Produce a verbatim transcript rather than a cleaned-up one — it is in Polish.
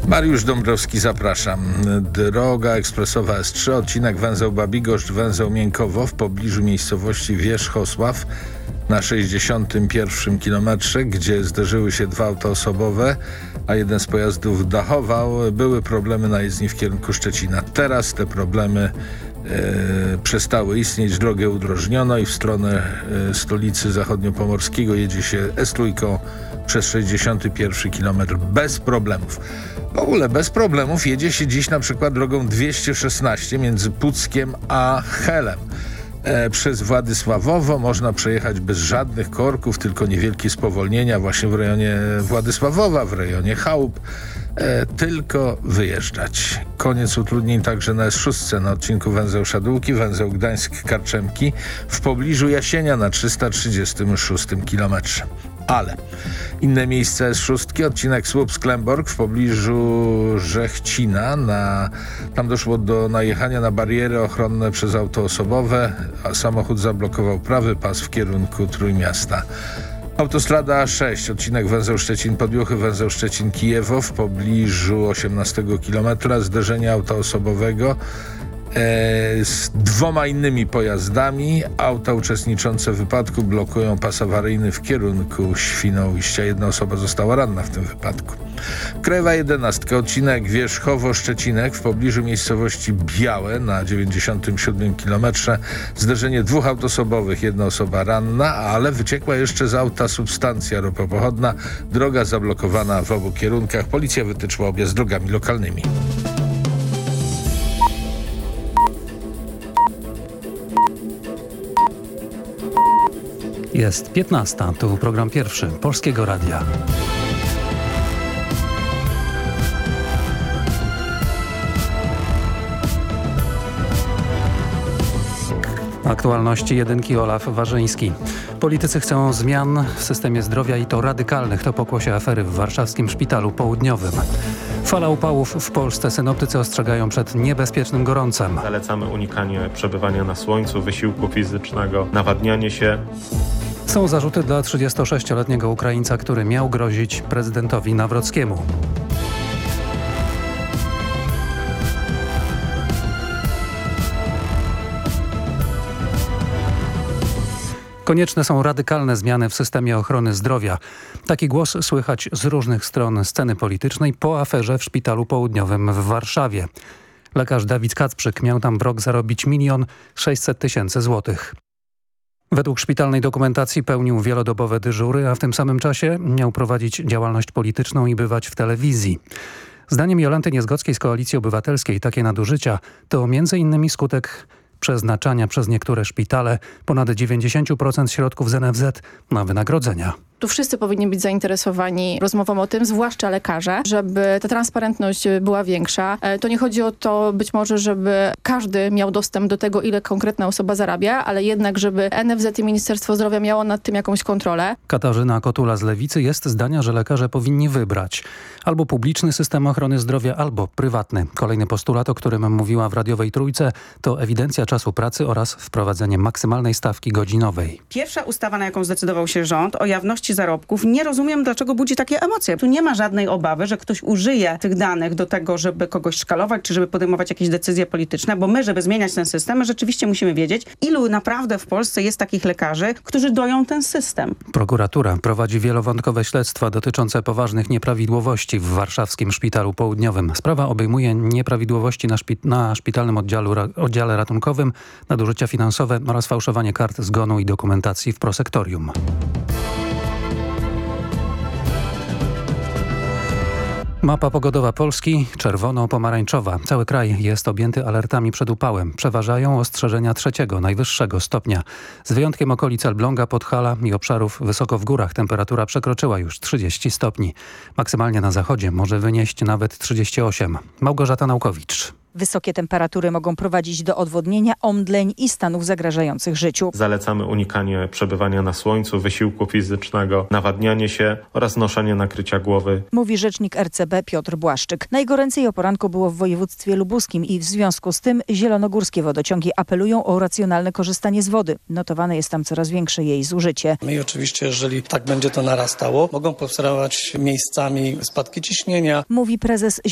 Mariusz Dąbrowski, zapraszam. Droga ekspresowa S trzy, odcinek węzeł Babigoszcz, węzeł Miękowo w pobliżu miejscowości Wierzchosław na sześćdziesiątym pierwszym kilometrze, gdzie zderzyły się dwa auta osobowe, a jeden z pojazdów dachował. Były problemy na jezdni w kierunku Szczecina. Teraz te problemy e, przestały istnieć. Drogę udrożniono i w stronę e, stolicy zachodniopomorskiego jedzie się S trzy przez sześćdziesiąty pierwszy kilometr bez problemów. W ogóle bez problemów jedzie się dziś na przykład drogą dwieście szesnaście między Puckiem a Helem. E, przez Władysławowo można przejechać bez żadnych korków, tylko niewielkie spowolnienia właśnie w rejonie Władysławowa, w rejonie Chałup. E, tylko wyjeżdżać. Koniec utrudnień także na S sześć na odcinku węzeł Szadółki, węzeł Gdańsk-Karczemki w pobliżu Jasienia na trzysta trzydziestym szóstym kilometrze. Ale inne miejsca S sześć, odcinek Słupsk-Klemborg w pobliżu Żechcina. Na, tam doszło do najechania na bariery ochronne przez auto osobowe, a samochód zablokował prawy pas w kierunku Trójmiasta. Autostrada A sześć, odcinek węzeł Szczecin-Podjuchy, węzeł Szczecin-Kijewo w pobliżu osiemnastego kilometra. Zderzenie auta osobowego z dwoma innymi pojazdami. Auta uczestniczące w wypadku blokują pas awaryjny w kierunku Świnoujścia. Jedna osoba została ranna w tym wypadku. Krajowa jedenastka, odcinek Wierzchowo-Szczecinek w pobliżu miejscowości Białe na dziewięćdziesiątym siódmym kilometrze. Zderzenie dwóch aut osobowych, jedna osoba ranna, ale wyciekła jeszcze z auta substancja ropopochodna. Droga zablokowana w obu kierunkach. Policja wytyczła objazd drogami lokalnymi. Jest piętnasta, tu program pierwszy Polskiego Radia. Aktualności jedynki Olaf Warzyński. Politycy chcą zmian w systemie zdrowia i to radykalnych. To pokłosie afery w warszawskim szpitalu południowym. Fala upałów w Polsce. Synoptycy ostrzegają przed niebezpiecznym gorącem. Zalecamy unikanie przebywania na słońcu, wysiłku fizycznego, nawadnianie się. Są zarzuty dla trzydziestosześcioletniego Ukraińca, który miał grozić prezydentowi Nawrockiemu. Konieczne są radykalne zmiany w systemie ochrony zdrowia. Taki głos słychać z różnych stron sceny politycznej po aferze w Szpitalu Południowym w Warszawie. Lekarz Dawid Kacprzyk miał tam w rok zarobić milion sześćset tysięcy złotych. Według szpitalnej dokumentacji pełnił wielodobowe dyżury, a w tym samym czasie miał prowadzić działalność polityczną i bywać w telewizji. Zdaniem Jolanty Niezgodzkiej z Koalicji Obywatelskiej takie nadużycia to między innymi skutek przeznaczania przez niektóre szpitale ponad dziewięćdziesiąt procent środków z N F Z na wynagrodzenia. Tu wszyscy powinni być zainteresowani rozmową o tym, zwłaszcza lekarze, żeby ta transparentność była większa. To nie chodzi o to być może, żeby każdy miał dostęp do tego, ile konkretna osoba zarabia, ale jednak, żeby N F Z i Ministerstwo Zdrowia miało nad tym jakąś kontrolę. Katarzyna Kotula z Lewicy jest zdania, że lekarze powinni wybrać albo publiczny system ochrony zdrowia, albo prywatny. Kolejny postulat, o którym mówiła w radiowej Trójce, to ewidencja czasu pracy oraz wprowadzenie maksymalnej stawki godzinowej. Pierwsza ustawa, na jaką zdecydował się rząd, o jawności zarobków, nie rozumiem, dlaczego budzi takie emocje. Tu nie ma żadnej obawy, że ktoś użyje tych danych do tego, żeby kogoś szkalować, czy żeby podejmować jakieś decyzje polityczne, bo my, żeby zmieniać ten system, my rzeczywiście musimy wiedzieć, ilu naprawdę w Polsce jest takich lekarzy, którzy doją ten system. Prokuratura prowadzi wielowątkowe śledztwa dotyczące poważnych nieprawidłowości w warszawskim Szpitalu Południowym. Sprawa obejmuje nieprawidłowości na, szpi na szpitalnym oddziale, oddziale ratunkowym, nadużycia finansowe oraz fałszowanie kart zgonu i dokumentacji w prosektorium. Mapa pogodowa Polski czerwono-pomarańczowa. Cały kraj jest objęty alertami przed upałem. Przeważają ostrzeżenia trzeciego, najwyższego stopnia. Z wyjątkiem okolic Elbląga, Podhala i obszarów wysoko w górach temperatura przekroczyła już trzydzieści stopni. Maksymalnie na zachodzie może wynieść nawet trzydzieści osiem. Małgorzata Naukowicz. Wysokie temperatury mogą prowadzić do odwodnienia, omdleń i stanów zagrażających życiu. Zalecamy unikanie przebywania na słońcu, wysiłku fizycznego, nawadnianie się oraz noszenie nakrycia głowy. Mówi rzecznik R C B Piotr Błaszczyk. Najgoręcej o poranku było w województwie lubuskim i w związku z tym zielonogórskie wodociągi apelują o racjonalne korzystanie z wody. Notowane jest tam coraz większe jej zużycie. No i oczywiście, jeżeli tak będzie to narastało, mogą powstawać miejscami spadki ciśnienia. Mówi prezes